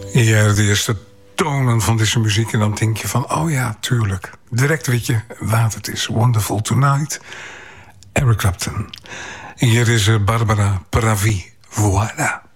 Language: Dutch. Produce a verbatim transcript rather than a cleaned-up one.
Ja, de eerste tonen van deze muziek. En dan denk je van, oh ja, tuurlijk. Direct weet je wat het is. Wonderful Tonight. Eric Clapton. Hier is Barbara Pravi. Voilà.